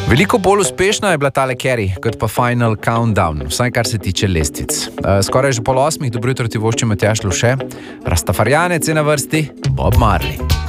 Veliko bolj uspešna je bila tale Carey, kot pa Final Countdown, vsaj kar se tiče lestvic. Skoraj že 7:30, dobro jutro ti voščim Matjaž Luše, Rastafarijanec je na vrsti, Bob Marley.